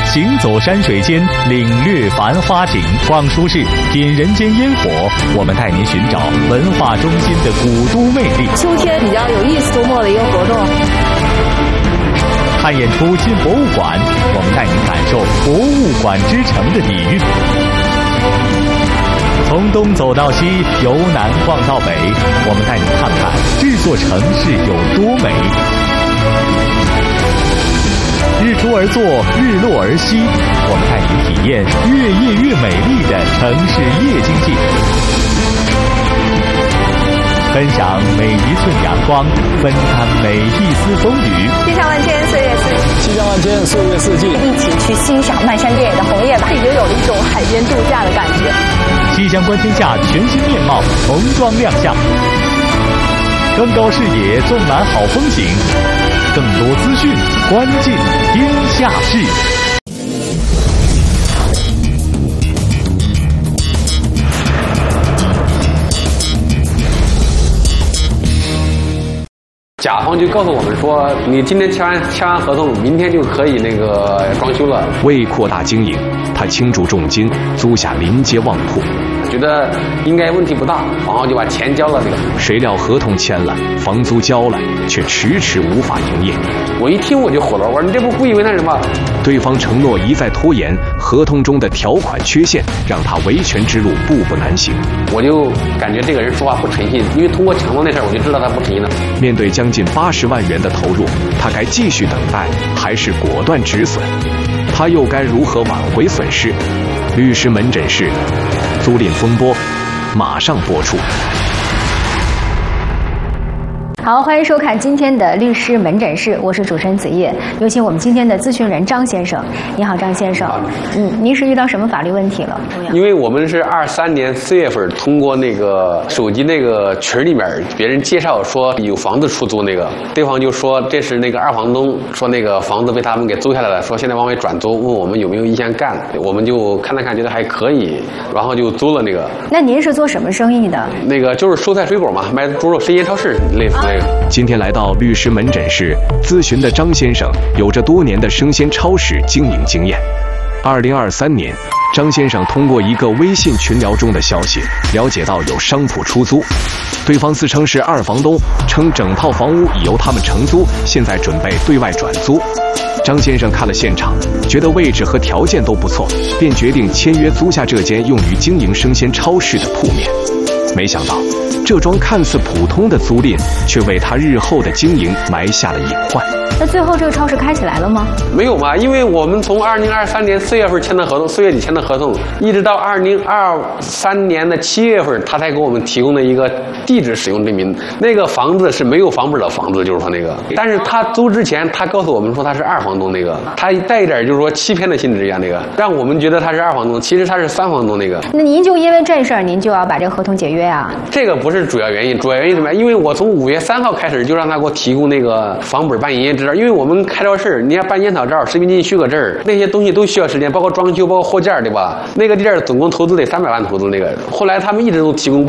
行走山水间，领略繁花景；逛书市，品人间烟火。我们带您寻找文化中心的古都魅力。 秋天比较有意思周末的一个活动。 看演出进博物馆，我们带您感受博物馆之城的底蕴。从东走到西，由南逛到北，我们带你看看这座城市有多美。日出而作，日落而息，我们带你体验越夜越美丽的城市夜经济。分享每一寸阳光，分担每一丝风雨。 气象万千，岁月四季。 气象万千，岁月四季。 一起去欣赏漫山遍野的红叶吧，已经有了一种海边度假的感觉。 气象观天下全新面貌重装亮相，更高视野，纵览好风景，更多资讯，关键天下事。 甲方就告诉我们说，你今天签完合同，明天就可以那个装修了。 为扩大经营，他倾注重金租下临街旺铺， 觉得应该问题不大，然后就把钱交了这个。 谁料合同签了，房租交了，却迟迟无法营业。 我一听我就火了，我说你这不故意为难人吗？ 对方承诺一再拖延，合同中的条款缺陷让他维权之路步步难行。 我就感觉这个人说话不诚信，因为通过抢夺那事儿，我就知道他不诚信了。 面对将近80万元的投入，他该继续等待，还是果断止损？他又该如何挽回损失？律师门诊室租赁风波马上播出。 好，欢迎收看今天的律师门诊室，我是主持人子叶，有请我们今天的咨询人张先生。你好，张先生。您是遇到什么法律问题了？ 因为我们是23年4月份通过那个手机那个群里面别人介绍说有房子出租，那个对方就说这是那个二房东，说那个房子被他们给租下来了，说现在往外转租，问我们有没有意向干，我们就看了看，觉得还可以，然后就租了那个。 那您是做什么生意的？ 那个就是蔬菜水果嘛，卖猪肉，生鲜超市类似那个。 今天来到律师门诊室咨询的张先生，有着多年的生鲜超市经营经验。2023年，张先生通过一个微信群聊中的消息，了解到有商铺出租，对方自称是二房东，称整套房屋已由他们承租，现在准备对外转租。张先生看了现场，觉得位置和条件都不错，便决定签约租下这间用于经营生鲜超市的铺面。没想到，这桩看似普通的租赁，却为他日后的经营埋下了隐患。 那最后这个超市开起来了吗？ 没有嘛，因为我们从2023年4月份签的合同，4月底签的合同，一直到2023年的7月份，他才给我们提供了一个地址使用证明。那个房子是没有房本的房子，就是说那个，但是他租之前，他告诉我们说他是二房东，那个他带一点就是说欺骗的性质一样，那个让我们觉得他是二房东，其实他是3房东那个。 那您就因为这事儿，您就要把这个合同解约啊？ 这个不是主要原因，主要原因什么？因为我从5月3号开始就让他给我提供那个房本办营业执照，因为我们开超市，你要办烟草照、食品进许可证那些东西都需要时间，包括装修、包括货件，对吧？那个店总共投资得300万投资那个，后来他们一直都提供